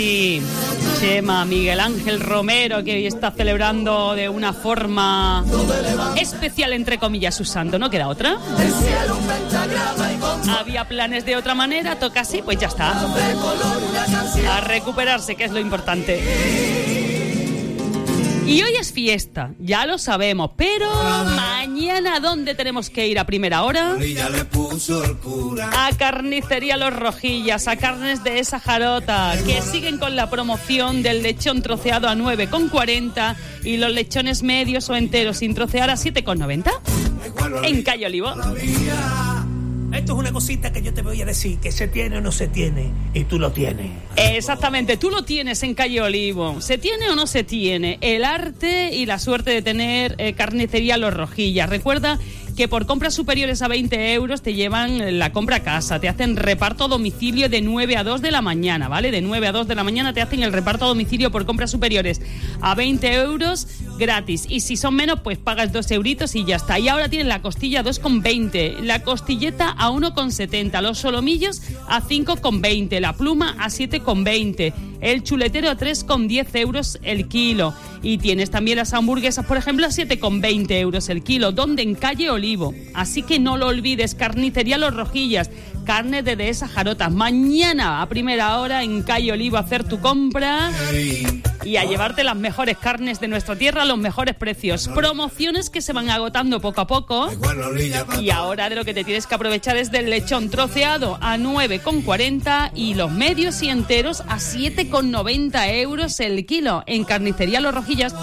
Sí, Chema, Miguel Ángel Romero, que hoy está celebrando de una forma especial, entre comillas, su santo, ¿no queda otra? Había planes de otra manera, toca así, pues ya está. A recuperarse, que es lo importante. Y hoy es fiesta, ya lo sabemos, pero mañana, ¿dónde tenemos que ir a primera hora? A Carnicería Los Rojillas, a Carnes de esa Jarota, que siguen con la promoción del lechón troceado a 9,40 y los lechones medios o enteros sin trocear a 7,90 en Calle Olivo. Esto es una cosita que yo te voy a decir, que se tiene o no se tiene, y tú lo tienes. Exactamente, tú lo tienes en Calle Olivo. ¿Se tiene o no se tiene? El arte y la suerte de tener Carnicería Los Rojillas. Recuerda que por compras superiores a 20 euros te llevan la compra a casa, te hacen reparto a domicilio de 9 a 2 de la mañana, ¿vale? De 9 a 2 de la mañana te hacen el reparto a domicilio por compras superiores a 20 euros gratis. Y si son menos, pues pagas 2 euritos y ya está. Y ahora tienen la costilla 2,20, la costilleta a 1,70, los solomillos a 5,20, la pluma a 7,20, el chuletero a 3,10 euros el kilo. Y tienes también las hamburguesas, por ejemplo, a 7,20 euros el kilo, donde en Calle Olivo. Así que no lo olvides, Carnicería Los Rojillas, carne de esa Jarota. Mañana a primera hora en Calle Olivo a hacer tu compra y a llevarte las mejores carnes de nuestra tierra a los mejores precios. Promociones que se van agotando poco a poco. Y ahora de lo que te tienes que aprovechar es del lechón troceado a 9,40 y los medios y enteros a 7,90 euros el kilo en Carnicería Los Rojillas.